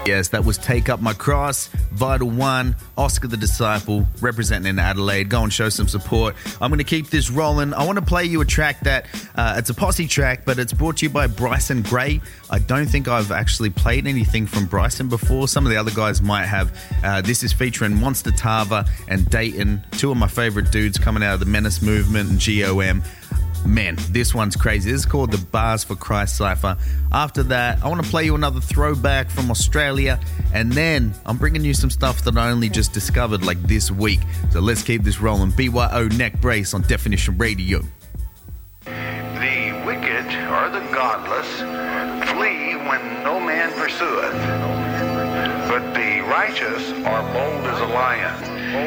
Yes, that was Take Up My Cross, Vital One, Oscar the Disciple, representing in Adelaide. Go and show some support. I'm going to keep this rolling. I want to play you a track that, it's a posse track, but it's brought to you by Bryson Gray. I don't think I've actually played anything from Bryson before. Some of the other guys might have. This is featuring Monster Tava and Dayton, two of my favorite dudes coming out of the Menace movement and GOM. Man, this one's crazy. This is called the Bars for Christ Cypher. After that, I want to play you another throwback from Australia, and then I'm bringing you some stuff that I only just discovered like this week. So let's keep this rolling. BYO Neck Brace on Definition Radio. The wicked or the godless flee when no man pursueth, but the righteous are bold as a lion.